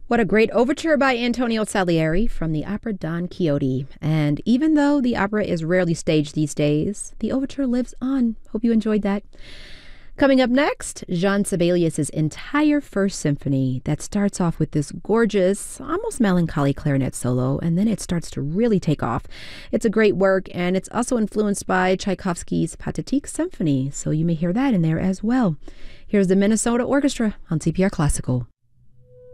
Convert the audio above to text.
What a great overture by Antonio Salieri from the opera Don Quixote. And even though the opera is rarely staged these days, the overture lives on. Hope you enjoyed that. Coming up next, Jean Sibelius' entire First Symphony that starts off with this gorgeous, almost melancholy clarinet solo, and then it starts to really take off. It's a great work, and it's also influenced by Tchaikovsky's Pathetique Symphony, so you may hear that in there as well. Here's the Minnesota Orchestra on CPR Classical.